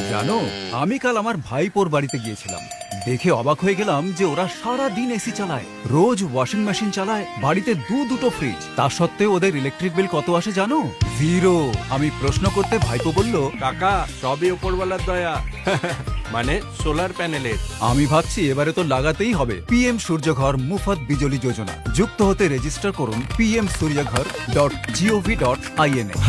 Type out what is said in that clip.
জানো, আমি কাল আমার ভাইপোর বাড়িতে গিয়েছিলাম। দেখে অবাক হয়ে গেলাম যে ওরা সারা দিন এসি চালায়, রোজ ওয়াশিং মেশিন চালায়, বাড়িতে দুটো ফ্রিজ। তা সত্ত্বেও ওদের ইলেকট্রিক বিল কত আসে জানো? 0। আমি প্রশ্ন করতে ভাইপো বলল, কাকা সবই উপরওয়ালার দয়া। মানে সোলার প্যানেলের। আমি ভাবছি এবারে তো লাগাতেই হবে। পিএম সূর্যঘর মুফত বিজলি যোজনা। যুক্ত হতে রেজিস্টার করুন pmsuryaghar.gov.in এ।